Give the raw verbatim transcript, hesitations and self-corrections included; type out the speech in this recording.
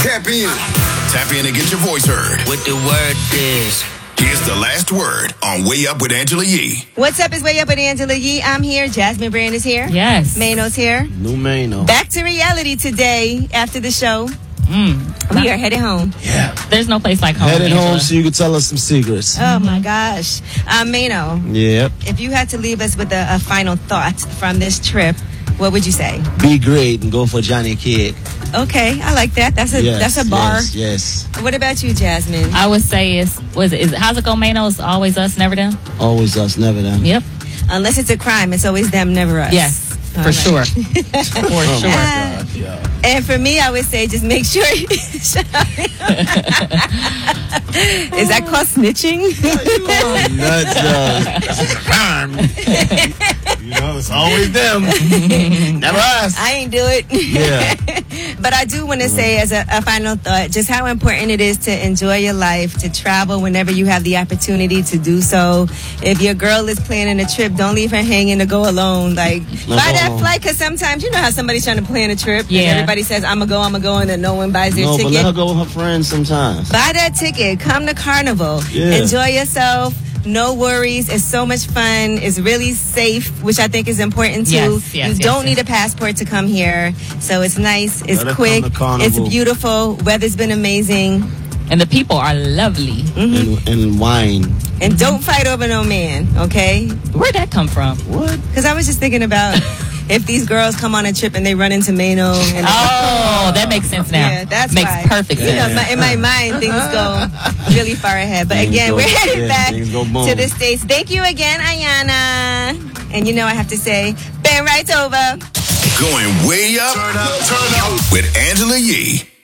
Tap in. Tap in and get your voice heard. What the word is. Here's the last word on Way Up with Angela Yee. What's up? It's Way Up with Angela Yee. I'm here. Jasmine Brand is here. Yes. Mano's here. New Mano. Back to reality today after the show. Mm. We are headed home. Yeah. There's no place like home. Headed Angela. home so you can tell us some secrets. Oh, my gosh. Uh, Mano, Yep. if you had to leave us with a, a final thought from this trip, what would you say? Be great and go for Johnny Cake. Okay, I like that. That's a Yes, that's a bar. Yes, yes. What about you, Jasmine? I would say it's was it, is it how's it go, Mano? It's always us, never them. Always us, never them. Yep. Unless it's a crime, it's always them, never us. Yes, All for right. sure. For Oh sure. my gosh, yeah. And for me, I would say just make sure. Is that called snitching? Nuts, yo. That's a crime. You know, it's always them. Never us. I ain't do it. Yeah. But I do want to say as a, a final thought, just how important it is to enjoy your life, to travel whenever you have the opportunity to do so. If your girl is planning a trip, don't leave her hanging to go alone. Like, No, buy go that alone. flight, because sometimes you know how somebody's trying to plan a trip. Yeah. And everybody says, I'm going to go, I'm going to go, and then no one buys their No, but ticket. let her go with her friends sometimes. Buy that ticket. Come to Carnival. Yeah. Enjoy yourself. No worries. It's so much fun. It's really safe, which I think is important too. Yes, yes, you yes, don't yes. need a passport to come here. So it's nice. It's Let her quick. come to Carnival. It's beautiful. Weather's been amazing. And the people are lovely. Mm-hmm. And, and wine. And don't fight over no man, okay? Where'd that come from? What? Because I was just thinking about if these girls come on a trip and they run into Mano. And Oh, that makes sense now. Yeah, that's makes why. perfect You sense. know, my, in my mind, things go really far ahead. But Things again, go- we're headed yeah, back things go boom. to the States. Thank you again, Ayana. And you know I have to say, bend right over. Going way up, turn up, turn up with Angela Yee.